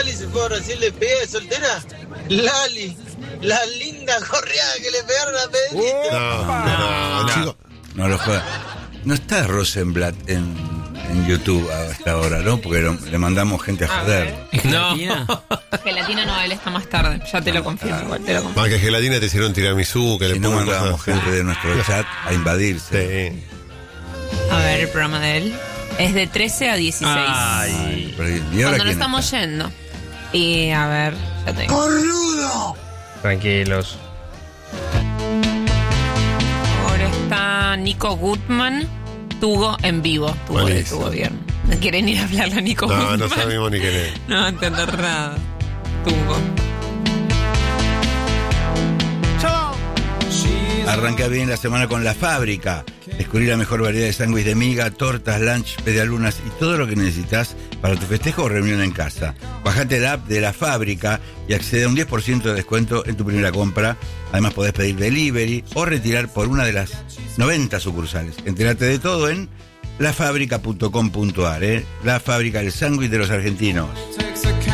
Lali se fue a Brasil, le pega de soltera. Lali, la linda correada que le pegaron a Pedrito. Chico. No lo juega. No está Rosenblatt en YouTube hasta ahora, ¿no? Porque le mandamos gente a joder. ¿Gelatina? Gelatina no, él está más tarde. Ya te lo confirmo, igual te lo confirmo. Más que gelatina te hicieron tiramisú, que Si le no pongan mandábamos cosas. gente de nuestro chat a invadirse. Sí. A ver, el programa de él es de 13 a 16. Ay, pero ¿y ahora Cuando no quién estamos está? yendo. Y a ver, ya tengo. Tranquilos. Ahora está Nico Gutman, Tugo en vivo. Tugo de Buenísimo. tu gobierno. ¿No quieren ir a hablarle a Nico Gutman? No sabemos ni quién es. No va a entender nada. Tugo. Arranca bien la semana con La Fábrica. Descubrí la mejor variedad de sándwiches de miga, tortas, lunch, medialunas y todo lo que necesitas para tu festejo o reunión en casa. Bajate la app de La Fábrica y accede a un 10% de descuento en tu primera compra. Además podés pedir delivery o retirar por una de las 90 sucursales. Entérate de todo en lafabrica.com.ar. La Fábrica, el sándwich de los argentinos.